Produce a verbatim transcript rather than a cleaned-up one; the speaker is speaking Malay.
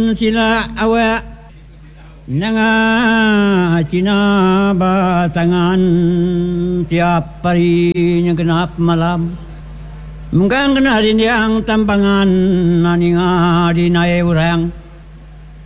sila awak nanga cina batangan tiap hari yang genap malam mungkin kenarin yang tampangan naninga dinai orang